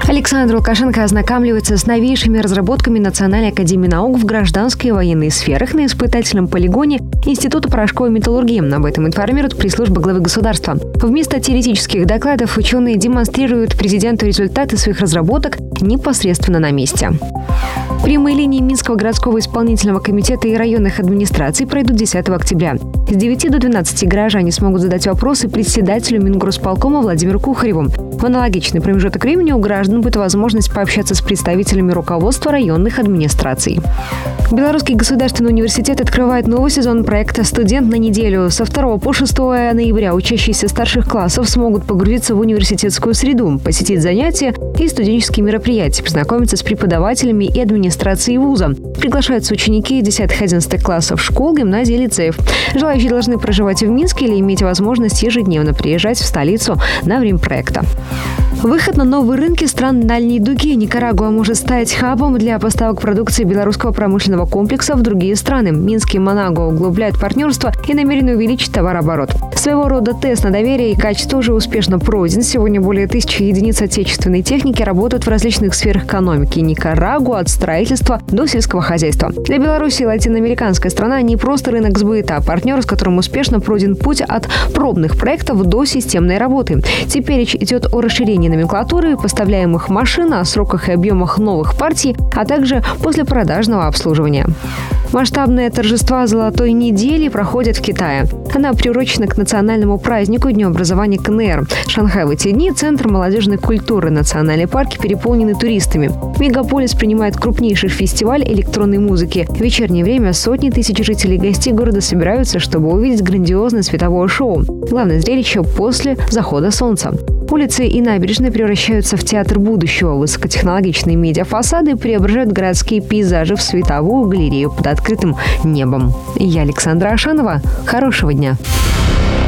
Александр Лукашенко ознакомливается с новейшими разработками Национальной академии наук в гражданской и военной сферах на испытательном полигоне Института порошковой металлургии. Об этом информирует пресс-служба главы государства. Вместо теоретических докладов ученые демонстрируют президенту результаты своих разработок непосредственно на месте. Прямые линии Минского городского исполнительного комитета и районных администраций пройдут 10 октября. С 9 до 12 горожане смогут задать вопросы председателю Мингорисполкома Владимиру Кухареву. В аналогичный промежуток времени у граждан будет возможность пообщаться с представителями руководства районных администраций. Белорусский государственный университет открывает новый сезон проекта «Студент на неделю». Со 2 по 6 ноября учащиеся старших классов смогут погрузиться в университетскую среду, посетить занятия и студенческие мероприятия, познакомиться с преподавателями и администрацией вуза. Приглашаются ученики 10-11 классов школ, гимназий и лицеев. Желающие должны проживать в Минске или иметь возможность ежедневно приезжать в столицу на время проекта. Выход на новые рынки стран Дальней Дуги. Никарагуа может стать хабом для поставок продукции белорусского промышленного комплекса в другие страны. Минск и Манагуа углубляют партнерство и намерены увеличить товарооборот. Своего рода тест на доверие и качество уже успешно пройден. Сегодня более 1000 единиц отечественной техники работают в различных сферах экономики. Никарагуа от строительства до сельского хозяйства. Для Беларуси латиноамериканская страна не просто рынок сбыта, а партнер, с которым успешно пройден путь от пробных проектов до системной работы. Теперь речь идет о расширении номенклатуры, поставляемых машин, о сроках и объемах новых партий, а также послепродажного обслуживания. Масштабные торжества «Золотой недели» проходят в Китае. Она приурочена к национальному празднику Дню образования КНР. Шанхай в эти дни – центр молодежной культуры. Национальные парки переполнены туристами. Мегаполис принимает крупнейший фестиваль электронной музыки. В вечернее время сотни тысяч жителей и гостей города собираются, чтобы увидеть грандиозное световое шоу. Главное зрелище после захода солнца. Улицы и набережные превращаются в театр будущего. Высокотехнологичные медиафасады преображают городские пейзажи в световую галерею под открытым небом. Я Александра Ашанова. Хорошего дня.